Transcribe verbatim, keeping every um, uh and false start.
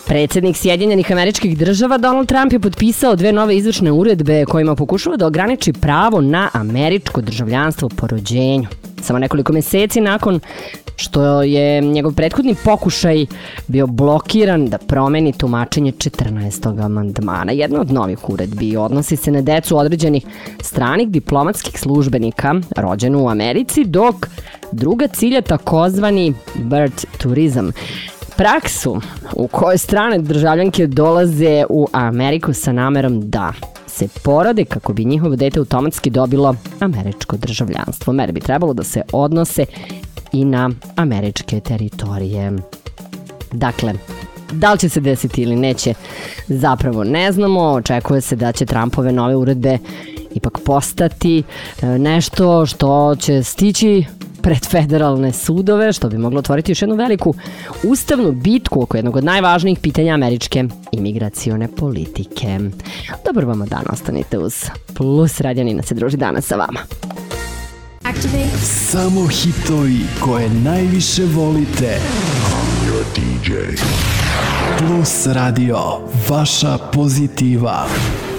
Predsednik Sjedinjenih Američkih Država Donald Trump je potpisao dve nove izvršne uredbe kojima pokušava da ograniči pravo na američko državljanstvo po rođenju. Samo nekoliko meseci nakon što je njegov prethodni pokušaj bio blokiran da promeni tumačenje četrnaestog amandmana. Jedna od novih uredbi odnosi se na decu određenih stranih diplomatskih službenika rođenu u Americi, dok druga cilja takozvani birth tourism, praksu u kojoj strane državljanke dolaze u Ameriku sa namerom da se porode kako bi njihovo dete automatski dobilo američko državljanstvo. Mere bi trebalo da se odnose i na američke teritorije. Dakle, da li će se desiti ili neće, zapravo ne znamo. Očekuje se da će Trumpove nove uredbe ipak postati nešto što će stići pred federalne sudove, što bi moglo otvoriti još jednu veliku ustavnu bitku oko jednog od najvažnijih pitanja američke imigracione politike. Dobar vam dan, ostanite uz Plus, Radjanina se druži danas sa vama. Activate. Samo hitovi koje najviše volite. I'm your D J. Plus Radio, vaša pozitiva.